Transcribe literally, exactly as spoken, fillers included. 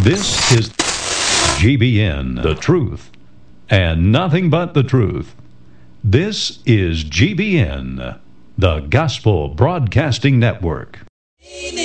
This is G B N, the truth, and nothing but the truth. This is G B N, the Gospel Broadcasting Network.